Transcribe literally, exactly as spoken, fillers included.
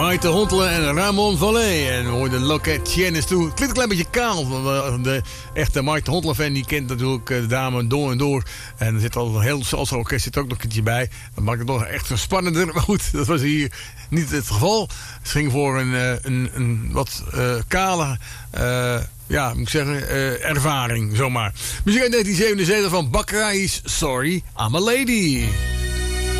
Maite Hontelen en Ramon Vallée. En we hoorden Loket Tienes toe. Het klinkt een klein beetje kaal. De echte Maite Hontelen-fan die kent natuurlijk de dame door en door. En er zit al een heel salsa-orkest zit ook nog een keertje bij. Dat maakt het nog echt spannender. Maar goed, dat was hier niet het geval. Het ging voor een, een, een wat uh, kale... Uh, ja, moet ik zeggen, uh, ervaring, zomaar. Muziek uit negentien zevenenzeventig van Bakrais, Sorry, I'm a Lady.